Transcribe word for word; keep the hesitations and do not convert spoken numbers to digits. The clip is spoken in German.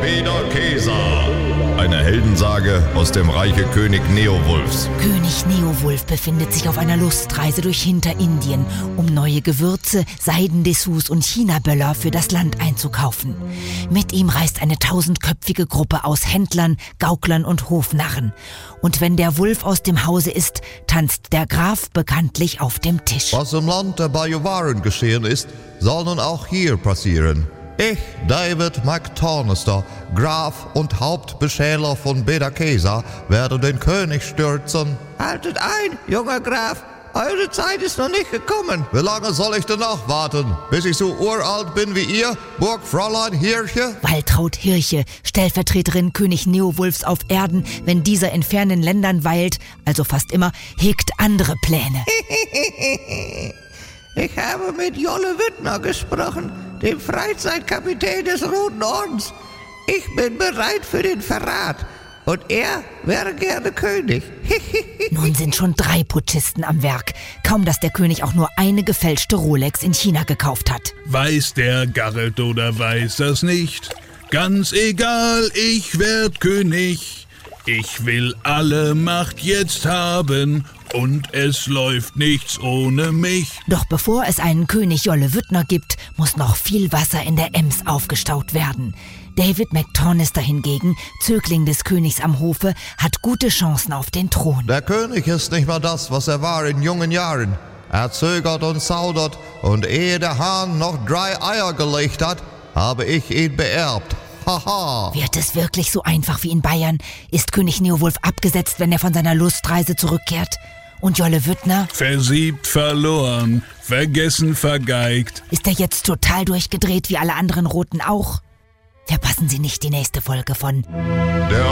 Beda-Kesa. Eine Heldensage aus dem Reiche König Neowulfs. König Neowulf befindet sich auf einer Lustreise durch Hinterindien, um neue Gewürze, Seidendessous und Chinaböller für das Land einzukaufen. Mit ihm reist eine tausendköpfige Gruppe aus Händlern, Gauklern und Hofnarren. Und wenn der Wulf aus dem Hause ist, tanzt der Graf bekanntlich auf dem Tisch. Was im Land der Bajuwaren geschehen ist, soll nun auch hier passieren. Ich, David McTonister, Graf und Hauptbeschäler von Beda-Kesa, werde den König stürzen. Haltet ein, junger Graf, eure Zeit ist noch nicht gekommen. Wie lange soll ich denn noch warten? Bis ich so uralt bin wie ihr, Burgfräulein Hirche? Waltraud Hirche, Stellvertreterin König Neowulfs auf Erden, wenn dieser in fernen Ländern weilt, also fast immer, hegt andere Pläne. Ich habe mit Jolle Wüttner gesprochen, dem Freizeitkapitän des Roten Ordens. Ich bin bereit für den Verrat und er wäre gerne König. Nun sind schon drei Putschisten am Werk. Kaum, dass der König auch nur eine gefälschte Rolex in China gekauft hat. Weiß der Garret oder weiß das nicht? Ganz egal, ich werd König. Ich will alle Macht jetzt haben und es läuft nichts ohne mich. Doch bevor es einen König Jolle Wüttner gibt, muss noch viel Wasser in der Ems aufgestaut werden. David McTonister hingegen, Zögling des Königs am Hofe, hat gute Chancen auf den Thron. Der König ist nicht mehr das, was er war in jungen Jahren. Er zögert und zaudert und ehe der Hahn noch drei Eier gelegt hat, habe ich ihn beerbt. Haha. Wird es wirklich so einfach wie in Bayern? Ist König Neowulf abgesetzt, wenn er von seiner Lustreise zurückkehrt? Und Jolle Wüttner? Versiebt, verloren, vergessen, vergeigt. Ist er jetzt total durchgedreht wie alle anderen Roten auch? Verpassen Sie nicht die nächste Folge von Der